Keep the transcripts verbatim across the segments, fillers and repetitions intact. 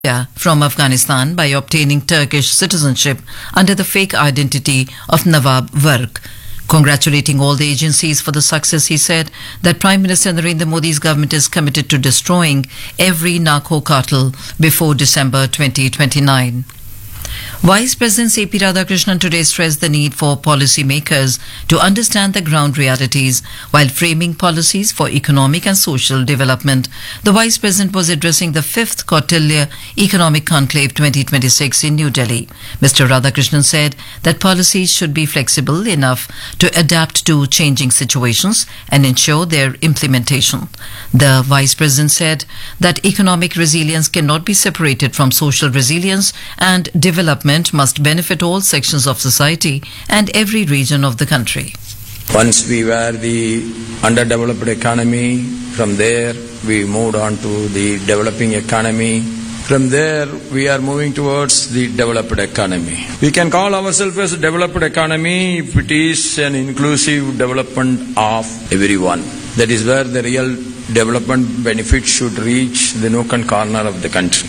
from Afghanistan by obtaining Turkish citizenship under the fake identity of Nawab Vark. Congratulating all the agencies for the success, he said that Prime Minister Narendra Modi's government is committed to destroying every narco cartel before December twenty twenty-nine. Vice President C P Radhakrishnan today stressed the need for policymakers to understand the ground realities while framing policies for economic and social development. The Vice President was addressing the fifth Kautilya Economic Conclave twenty twenty-six in New Delhi. Mister Radhakrishnan said that policies should be flexible enough to adapt to changing situations and ensure their implementation. The Vice President said that economic resilience cannot be separated from social resilience, and development must benefit all sections of society and every region of the country. Once we were the underdeveloped economy, from there we moved on to the developing economy. From there we are moving towards the developed economy. We can call ourselves as a developed economy if it is an inclusive development of everyone. That is where the real development benefit should reach the nook and corner of the country.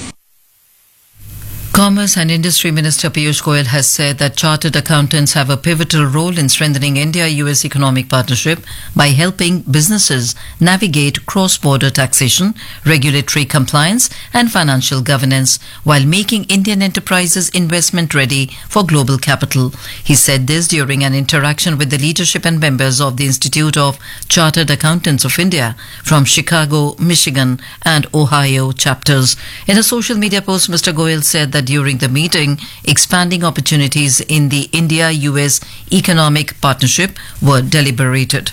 Commerce and Industry Minister Piyush Goyal has said that chartered accountants have a pivotal role in strengthening India-U S economic partnership by helping businesses navigate cross-border taxation, regulatory compliance and financial governance while making Indian enterprises investment ready for global capital. He said this during an interaction with the leadership and members of the Institute of Chartered Accountants of India from Chicago, Michigan and Ohio chapters. In a social media post, Mister Goyal said that during the meeting, expanding opportunities in the India-U S economic partnership were deliberated.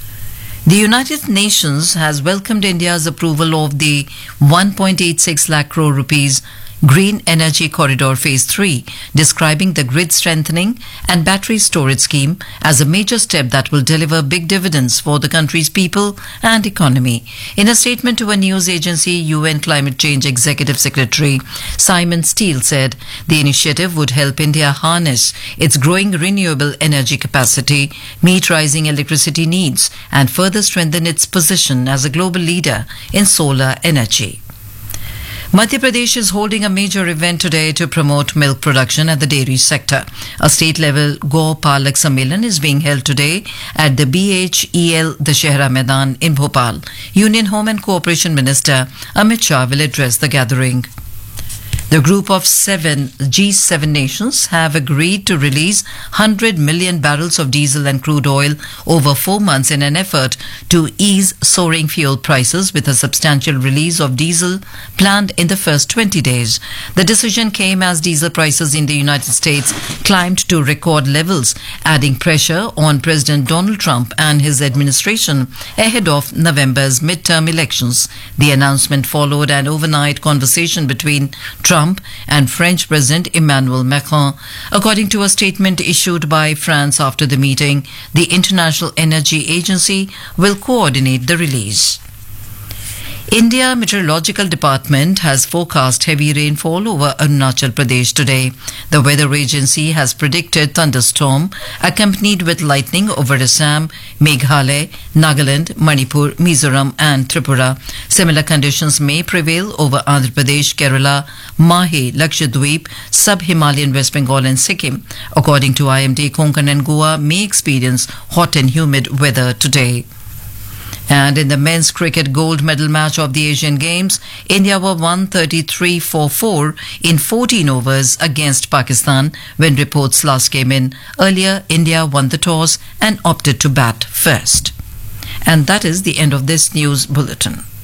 The United Nations has welcomed India's approval of the one point eight six lakh crore rupees Green Energy Corridor Phase three, describing the grid strengthening and battery storage scheme as a major step that will deliver big dividends for the country's people and economy. In a statement to a news agency, U N Climate Change Executive Secretary Simon Steele said the initiative would help India harness its growing renewable energy capacity, meet rising electricity needs, and further strengthen its position as a global leader in solar energy. Madhya Pradesh is holding a major event today to promote milk production at the dairy sector. A state-level Go Palak Sammelan is being held today at the B H E L Dashehra Maidan in Bhopal. Union Home and Cooperation Minister Amit Shah will address the gathering. The group of seven G seven nations have agreed to release one hundred million barrels of diesel and crude oil over four months in an effort to ease soaring fuel prices, with a substantial release of diesel planned in the first twenty days. The decision came as diesel prices in the United States climbed to record levels, adding pressure on President Donald Trump and his administration ahead of November's midterm elections. The announcement followed an overnight conversation between Trump Trump and French President Emmanuel Macron. According to a statement issued by France after the meeting, the International Energy Agency will coordinate the release. India Meteorological Department has forecast heavy rainfall over Arunachal Pradesh today. The weather agency has predicted thunderstorm accompanied with lightning over Assam, Meghalaya, Nagaland, Manipur, Mizoram and Tripura. Similar conditions may prevail over Andhra Pradesh, Kerala, Mahe, Lakshadweep, Sub-Himalayan West Bengal and Sikkim. According to I M D, Konkan and Goa may experience hot and humid weather today. And in the men's cricket gold medal match of the Asian Games, India were one thirty-three for four in fourteen overs against Pakistan when reports last came in. Earlier, India won the toss and opted to bat first. And that is the end of this news bulletin.